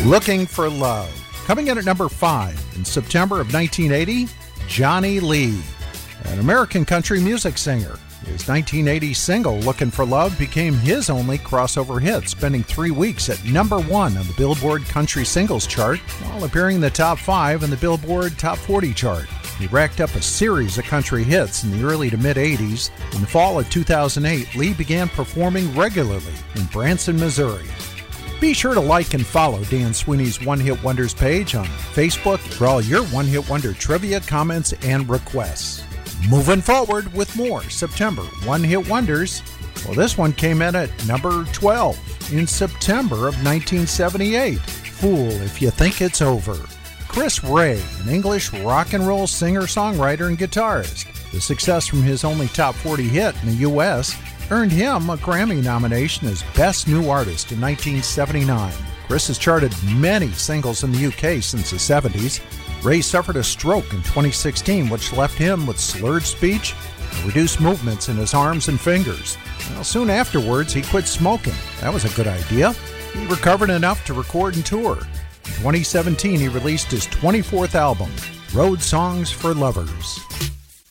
Looking for Love. Coming in at number 5 in September of 1980, Johnny Lee, an American country music singer. His 1980 single, Looking for Love, became his only crossover hit, spending 3 weeks at number 1 on the Billboard Country Singles Chart, while appearing in the top 5 in the Billboard Top 40 chart. He racked up a series of country hits in the early to mid-'80s. In the fall of 2008, Lee began performing regularly in Branson, Missouri. Be sure to like and follow Dan Sweeney's One Hit Wonders page on Facebook for all your One Hit Wonder trivia, comments, and requests. Moving forward with more September One Hit Wonders. Well, this one came in at number 12 in September of 1978. Fool If You Think It's Over. Chris Rea, an English rock and roll singer, songwriter, and guitarist. The success from his only top 40 hit in the U.S. earned him a Grammy nomination as Best New Artist in 1979. Chris has charted many singles in the UK since the 70s. Ray suffered a stroke in 2016, which left him with slurred speech and reduced movements in his arms and fingers. Well, soon afterwards, he quit smoking. That was a good idea. He recovered enough to record and tour. In 2017, he released his 24th album, Road Songs for Lovers.